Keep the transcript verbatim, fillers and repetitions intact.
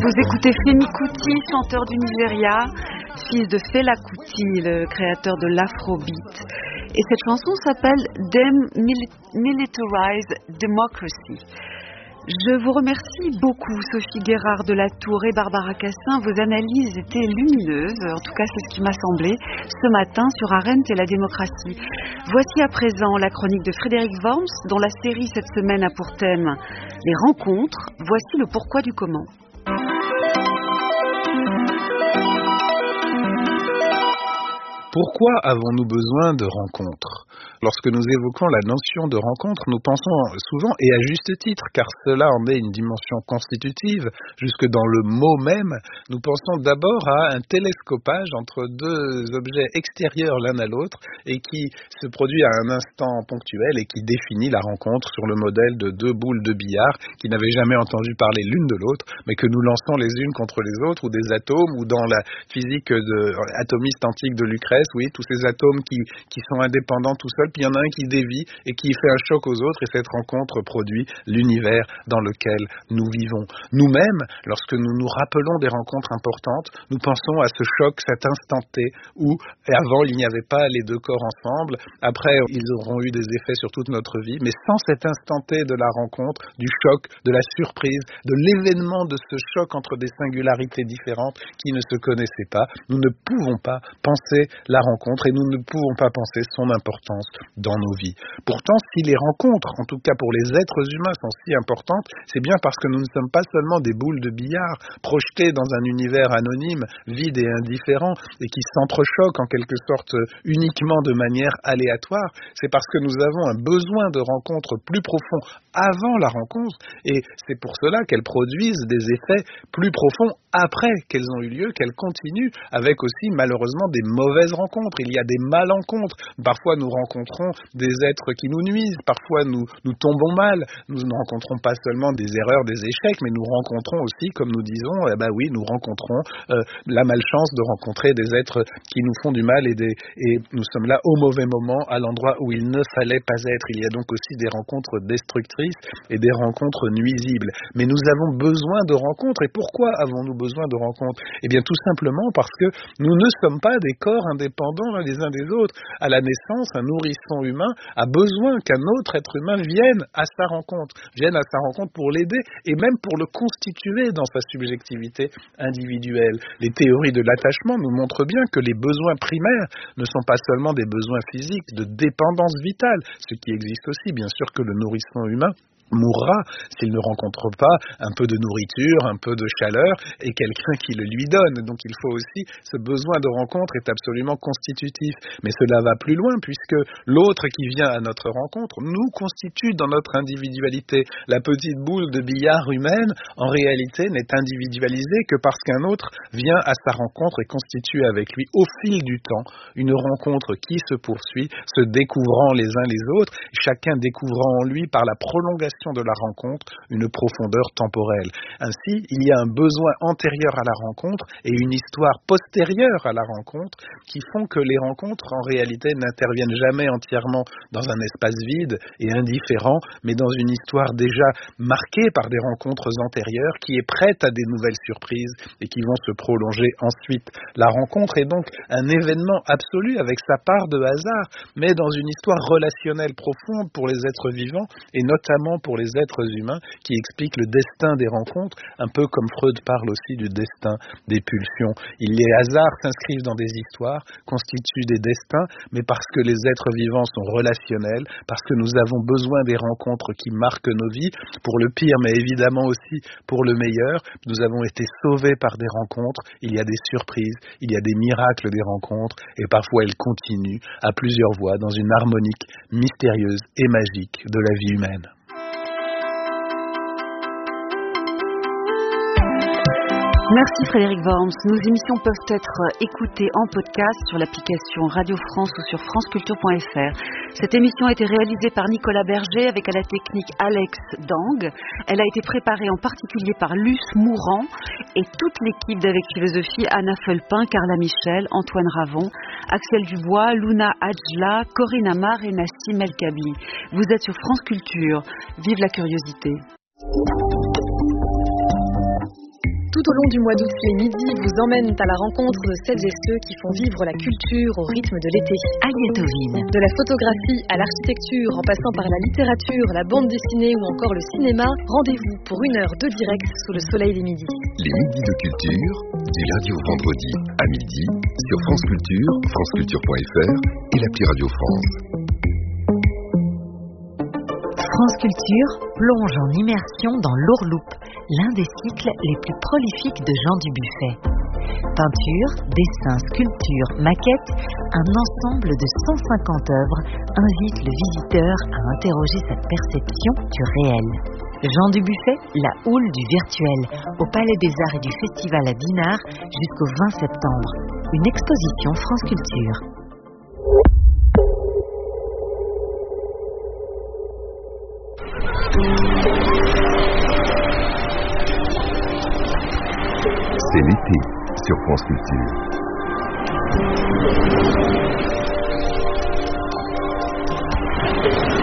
Vous écoutez Femi Kuti, chanteur du Nigeria, fils de Fela Kuti, le créateur de l'Afrobeat. Et cette chanson s'appelle Demilitarized Democracy. Je vous remercie beaucoup, Sophie Guérard de la Tour et Barbara Cassin. Vos analyses étaient lumineuses, en tout cas c'est ce qui m'a semblé, ce matin sur Arendt et la démocratie. Voici à présent la chronique de Frédéric Worms, dont la série cette semaine a pour thème les rencontres. Voici le pourquoi du comment. Pourquoi avons-nous besoin de rencontres ? Lorsque nous évoquons la notion de rencontre, nous pensons souvent, et à juste titre, car cela en est une dimension constitutive, jusque dans le mot même, nous pensons d'abord à un télescopage entre deux objets extérieurs l'un à l'autre et qui se produit à un instant ponctuel et qui définit la rencontre sur le modèle de deux boules de billard qui n'avaient jamais entendu parler l'une de l'autre, mais que nous lançons les unes contre les autres, ou des atomes, ou dans la physique de, atomiste antique de Lucrèce, oui, tous ces atomes qui, qui sont indépendants tout seuls, puis il y en a un qui dévie et qui fait un choc aux autres, et cette rencontre produit l'univers dans lequel nous vivons. Nous-mêmes, lorsque nous nous rappelons des rencontres importantes, nous pensons à ce choc, cet instant T, où avant il n'y avait pas les deux corps ensemble, après ils auront eu des effets sur toute notre vie, mais sans cet instant T de la rencontre, du choc, de la surprise, de l'événement de ce choc entre des singularités différentes qui ne se connaissaient pas, nous ne pouvons pas penser la rencontre et nous ne pouvons pas penser son importance dans nos vies. Pourtant, si les rencontres, en tout cas pour les êtres humains, sont si importantes, c'est bien parce que nous ne sommes pas seulement des boules de billard projetées dans un univers anonyme, vide et indifférent, et qui s'entrechoquent en quelque sorte uniquement de manière aléatoire. C'est parce que nous avons un besoin de rencontres plus profonds avant la rencontre, et c'est pour cela qu'elles produisent des effets plus profonds après qu'elles ont eu lieu, qu'elles continuent, avec aussi malheureusement des mauvaises rencontres. Il y a des malencontres. Parfois nous rencontrons des êtres qui nous nuisent, parfois nous, nous tombons mal. Nous ne rencontrons pas seulement des erreurs, des échecs, mais nous rencontrons aussi, comme nous disons, eh ben oui, nous rencontrons euh, la malchance de rencontrer des êtres qui nous font du mal, et, des, et nous sommes là au mauvais moment, à l'endroit où il ne fallait pas être. Il y a donc aussi des rencontres destructrices et des rencontres nuisibles. Mais nous avons besoin de rencontres. Et pourquoi avons-nous besoin de rencontres ? Eh bien tout simplement parce que nous ne sommes pas des corps indépendants les uns des autres. À la naissance, un nourrisson humain a besoin qu'un autre être humain vienne à sa rencontre, vienne à sa rencontre pour l'aider et même pour le constituer dans sa subjectivité individuelle. Les théories de l'attachement nous montrent bien que les besoins primaires ne sont pas seulement des besoins physiques de dépendance vitale, ce qui existe aussi, bien sûr, que le nourrisson humain mourra s'il ne rencontre pas un peu de nourriture, un peu de chaleur et quelqu'un qui le lui donne. Donc il faut aussi, ce besoin de rencontre est absolument constitutif. Mais cela va plus loin puisque l'autre qui vient à notre rencontre nous constitue dans notre individualité. La petite boule de billard humaine, en réalité, n'est individualisée que parce qu'un autre vient à sa rencontre et constitue avec lui, au fil du temps, une rencontre qui se poursuit, se découvrant les uns les autres, chacun découvrant en lui par la prolongation de la rencontre une profondeur temporelle. Ainsi, il y a un besoin antérieur à la rencontre et une histoire postérieure à la rencontre qui font que les rencontres, en réalité, n'interviennent jamais entièrement dans un espace vide et indifférent, mais dans une histoire déjà marquée par des rencontres antérieures qui est prête à des nouvelles surprises et qui vont se prolonger ensuite. La rencontre est donc un événement absolu avec sa part de hasard, mais dans une histoire relationnelle profonde pour les êtres vivants et notamment pour les êtres humains, qui explique le destin des rencontres, un peu comme Freud parle aussi du destin des pulsions. Les hasards s'inscrivent dans des histoires, constituent des destins, mais parce que les êtres vivants sont relationnels, parce que nous avons besoin des rencontres qui marquent nos vies, pour le pire, mais évidemment aussi pour le meilleur. Nous avons été sauvés par des rencontres, il y a des surprises, il y a des miracles des rencontres, et parfois elles continuent à plusieurs voix dans une harmonique mystérieuse et magique de la vie humaine. Merci Frédéric Worms. Nos émissions peuvent être écoutées en podcast sur l'application Radio France ou sur franceculture point f r. Cette émission a été réalisée par Nicolas Berger avec à la technique Alex Dang. Elle a été préparée en particulier par Luce Mourant et toute l'équipe d'Avec Philosophie, Anna Felpin, Carla Michel, Antoine Ravon, Axel Dubois, Luna Adjla, Corinne Amar et Nassim El Kabli. Vous êtes sur France Culture. Vive la curiosité. Tout au long du mois d'août, les midis vous emmènent à la rencontre de celles et ceux qui font vivre la culture au rythme de l'été. Agnès. De la photographie à l'architecture, en passant par la littérature, la bande dessinée ou encore le cinéma, rendez-vous pour une heure de direct sous le soleil des midis. Les midis de culture, du lundi au vendredi à midi, sur France Culture, franceculture point f r et l'appli Radio France. France Culture plonge en immersion dans l'Ourloupe, l'un des cycles les plus prolifiques de Jean Dubuffet. Peinture, dessin, sculpture, maquette, un ensemble de cent cinquante œuvres invite le visiteur à interroger sa perception du réel. Jean Dubuffet, la houle du virtuel, au Palais des Arts et du Festival à Dinard jusqu'au vingt septembre. Une exposition France Culture. C'est l'été sur France Culture.